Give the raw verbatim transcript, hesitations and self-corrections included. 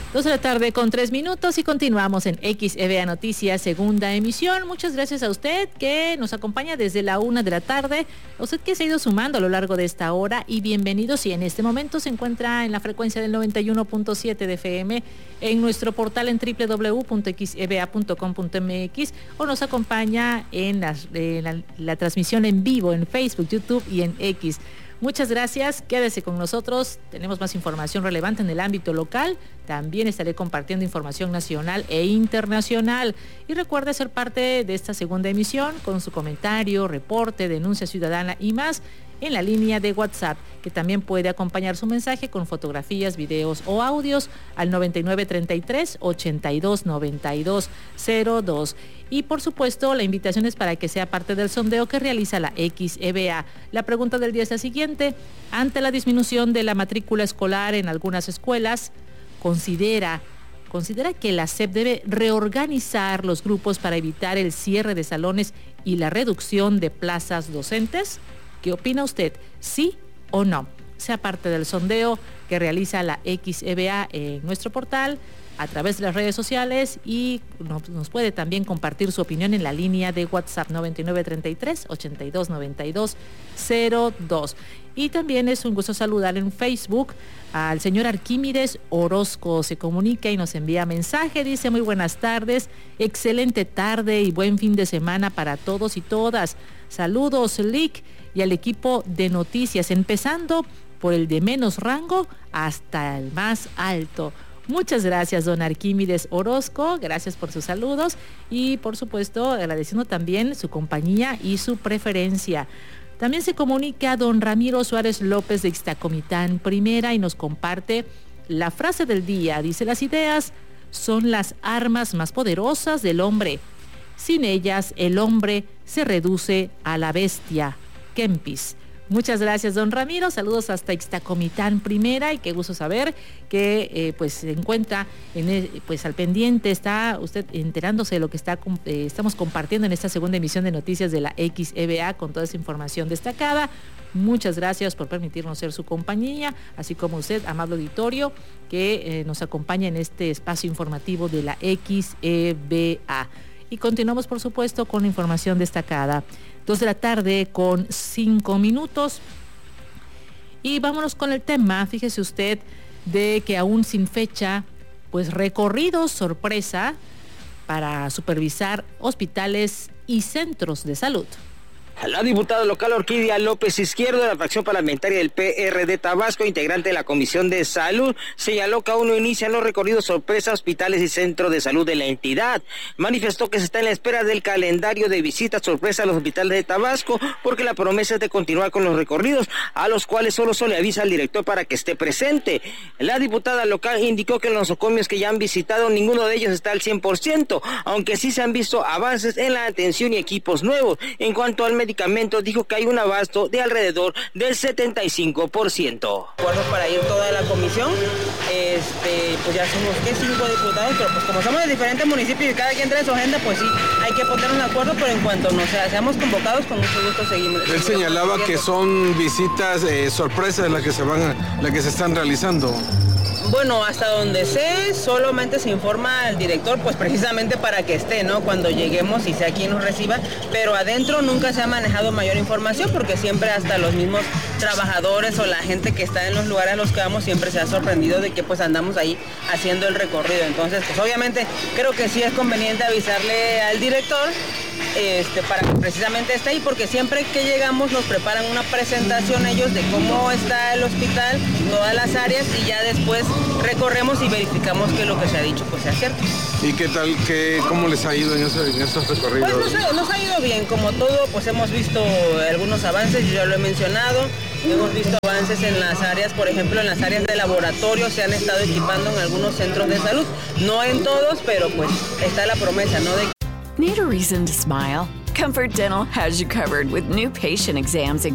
Dos de la tarde con tres minutos y continuamos en X E V A Noticias, segunda emisión. Muchas gracias a usted que nos acompaña desde la una de la tarde, a usted que se ha ido sumando a lo largo de esta hora y bienvenido si en este momento se encuentra en la frecuencia del noventa y uno punto siete de F M, en nuestro portal en doble u doble u doble u punto x e v a punto com punto m x o nos acompaña en la, en la, la transmisión en vivo en Facebook, YouTube y en X. Muchas gracias, quédese con nosotros, tenemos más información relevante en el ámbito local, también estaré compartiendo información nacional e internacional y recuerde ser parte de esta segunda emisión con su comentario, reporte, denuncia ciudadana y más en la línea de WhatsApp, que también puede acompañar su mensaje con fotografías, videos o audios al noventa y nueve treinta y tres ochenta y dos noventa y dos cero dos. Y por supuesto, la invitación es para que sea parte del sondeo que realiza la X E V A. La pregunta del día es la siguiente: ante la disminución de la matrícula escolar en algunas escuelas, ¿considera considera que la S E P debe reorganizar los grupos para evitar el cierre de salones y la reducción de plazas docentes? ¿Qué opina usted? ¿Sí o no? Sea parte del sondeo que realiza la X E V A en nuestro portal, a través de las redes sociales y nos, nos puede también compartir su opinión en la línea de WhatsApp noventa y nueve treinta y tres ochenta y dos noventa y dos cero dos. Y también es un gusto saludar en Facebook al señor Arquímedes Orozco. Se comunica y nos envía mensaje, dice: muy buenas tardes, excelente tarde y buen fin de semana para todos y todas. Saludos, Lick, y al equipo de noticias, empezando por el de menos rango hasta el más alto. Muchas gracias, don Arquímedes Orozco, gracias por sus saludos y por supuesto agradeciendo también su compañía y su preferencia. También se comunica don Ramiro Suárez López de Ixtacomitán Primera y nos comparte la frase del día. Dice: las ideas son las armas más poderosas del hombre. Sin ellas, el hombre se reduce a la bestia. Kempis. Muchas gracias, don Ramiro. Saludos hasta Ixtacomitán Primera y qué gusto saber que eh, pues se encuentra en el, pues al pendiente, está usted enterándose de lo que está eh, estamos compartiendo en esta segunda emisión de noticias de la X E V A con toda esa información destacada. Muchas gracias por permitirnos ser su compañía, así como usted, amable auditorio, que eh, nos acompaña en este espacio informativo de la X E V A. Y continuamos, por supuesto, con la información destacada. Dos de la tarde con cinco minutos. Y vámonos con el tema. Fíjese usted de que aún sin fecha, pues recorridos sorpresa para supervisar hospitales y centros de salud. La diputada local Orquídea López Izquierdo, de la fracción parlamentaria del P R D Tabasco, integrante de la Comisión de Salud, señaló que aún no inician los recorridos sorpresa a hospitales y centros de salud de la entidad. Manifestó que se está en la espera del calendario de visitas sorpresa a los hospitales de Tabasco, porque la promesa es de continuar con los recorridos, a los cuales solo se le avisa al director para que esté presente. La diputada local indicó que en los nosocomios que ya han visitado, ninguno de ellos está al cien por ciento, aunque sí se han visto avances en la atención y equipos nuevos. En cuanto al medicamento, dijo que hay un abasto de alrededor del setenta y cinco por ciento. Acuerdo para ir toda la comisión, este, pues ya somos ¿qué? cinco diputados, pero pues como somos de diferentes municipios y cada quien trae su agenda, pues sí, hay que poner un acuerdo, pero en cuanto nos sea, seamos convocados, con mucho gusto seguimos. Él señalaba que son visitas eh, sorpresas las que se van, a, las que se están realizando. Bueno, hasta donde sé, solamente se informa al director, pues precisamente para que esté, ¿no? Cuando lleguemos y sea quien nos reciba, pero adentro nunca se ha manejado mayor información porque siempre hasta los mismos trabajadores o la gente que está en los lugares a los que vamos siempre se ha sorprendido de que pues andamos ahí haciendo el recorrido. Entonces, pues obviamente creo que sí es conveniente avisarle al director este, para que precisamente esté ahí, porque siempre que llegamos nos preparan una presentación ellos de cómo está el hospital, todas las áreas y ya después recorremos y verificamos que lo que se ha dicho pues sea cierto. ¿Y qué tal, qué, cómo les ha ido en, ese, en estos recorridos? Pues nos ha, nos ha ido bien, como todo, pues hemos visto algunos avances, yo ya lo he mencionado, hemos visto avances en las áreas, por ejemplo en las áreas de laboratorio se han estado equipando en algunos centros de salud, no en todos, pero pues está la promesa, ¿no? De... Need a reason to smile? Comfort Dental has you covered with new patient exams and